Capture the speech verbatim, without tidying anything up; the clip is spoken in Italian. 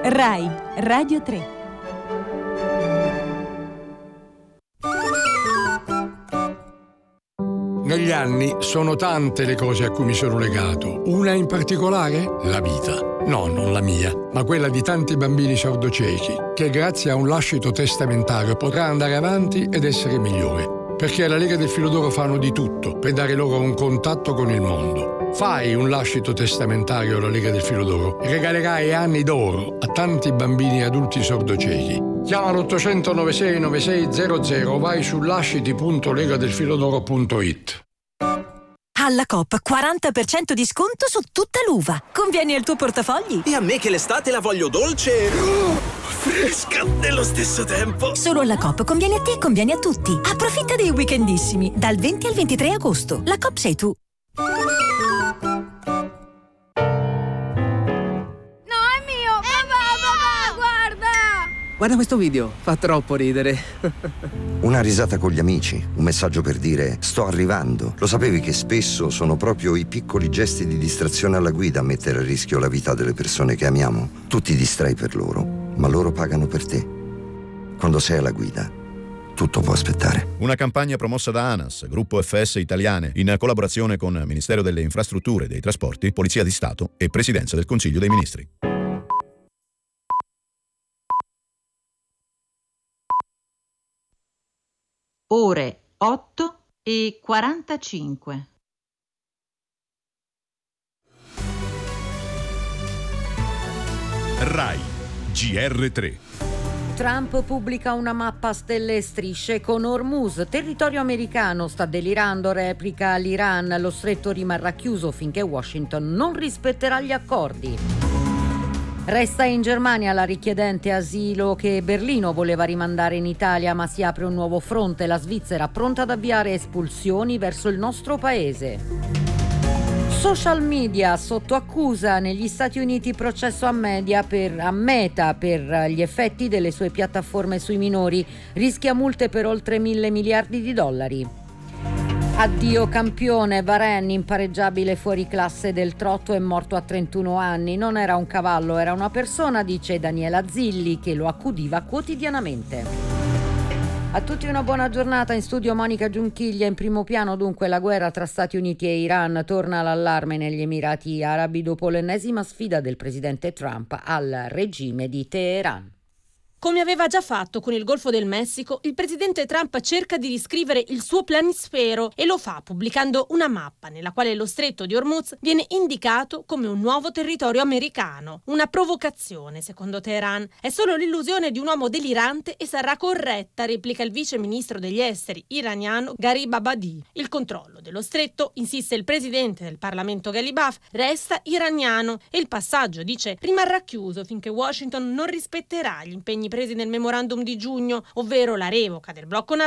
Rai Radio tre. Negli anni sono tante le cose a cui mi sono legato. Una in particolare? La vita. No, non la mia, ma quella di tanti bambini sordociechi, che grazie a un lascito testamentario potrà andare avanti ed essere migliore. Perché alla Lega del Filo d'Oro fanno di tutto per dare loro un contatto con il mondo. Fai un lascito testamentario alla Lega del Filo d'Oro e regalerai anni d'oro a tanti bambini e adulti sordociechi. Chiama l'ottocento novantasei novantasei zero zero o vai su lasciti punto legadelfilodoro punto it. Alla Coop quaranta per cento di sconto su tutta l'uva. Convieni al tuo portafogli. E a me che l'estate la voglio dolce e oh, fresca nello stesso tempo. Solo alla Coop conviene a te e conviene a tutti. Approfitta dei weekendissimi dal venti al ventitré agosto. La Coop sei tu. Guarda questo video, fa troppo ridere. Una risata con gli amici, un messaggio per dire sto arrivando. Lo sapevi che spesso sono proprio i piccoli gesti di distrazione alla guida a mettere a rischio la vita delle persone che amiamo? Tu ti distrai per loro, ma loro pagano per te. Quando sei alla guida, tutto può aspettare. Una campagna promossa da ANAS, Gruppo F S Italiane, in collaborazione con Ministero delle Infrastrutture e dei Trasporti, Polizia di Stato e Presidenza del Consiglio dei Ministri. Ore otto e quarantacinque. Rai G R tre. Trump pubblica una mappa a stelle e strisce con Hormuz, territorio americano, sta delirando, replica l'Iran, lo stretto rimarrà chiuso finché Washington non rispetterà gli accordi. Resta in Germania la richiedente asilo che Berlino voleva rimandare in Italia, ma si apre un nuovo fronte, la Svizzera pronta ad avviare espulsioni verso il nostro paese. Social media sotto accusa negli Stati Uniti, processo a, media per, a Meta per gli effetti delle sue piattaforme sui minori, rischia multe per oltre mille miliardi di dollari. Addio campione, Varenne, impareggiabile fuori classe del trotto, è morto a trentuno anni. Non era un cavallo, era una persona, dice Daniela Zilli, che lo accudiva quotidianamente. A tutti una buona giornata, in studio Monica Giunchiglia. In primo piano dunque la guerra tra Stati Uniti e Iran, torna l'allarme negli Emirati Arabi dopo l'ennesima sfida del presidente Trump al regime di Teheran. Come aveva già fatto con il Golfo del Messico, il presidente Trump cerca di riscrivere il suo planisfero e lo fa pubblicando una mappa nella quale lo stretto di Hormuz viene indicato come un nuovo territorio americano. Una provocazione, secondo Teheran. È solo l'illusione di un uomo delirante e sarà corretta, replica il vice ministro degli esteri iraniano Gharib Abadi. Il controllo dello stretto, insiste il presidente del Parlamento Ghalibaf, resta iraniano e il passaggio, dice, rimarrà chiuso finché Washington non rispetterà gli impegni presi nel memorandum di giugno, ovvero la revoca del blocco navale